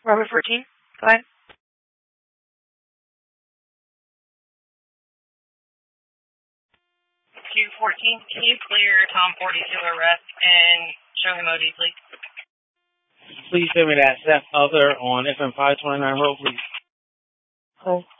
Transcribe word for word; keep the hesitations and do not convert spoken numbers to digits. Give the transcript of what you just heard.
Robert fourteen, go ahead. Q fourteen, can you clear Tom forty-two arrest and show him O D, please? Please send me that Seth Other on F M five twenty-nine road, please. Cool.